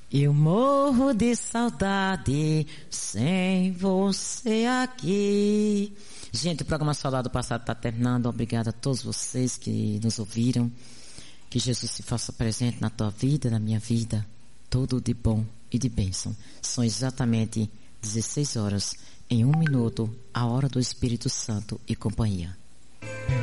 Eu morro de saudade sem você aqui. Gente, o programa Saudade do Passado está terminando. Obrigada a todos vocês que nos ouviram. Que Jesus se faça presente na tua vida, na minha vida. Tudo de bom e de bênção. São exatamente 16 horas, em 1 minuto, a hora do Espírito Santo e companhia.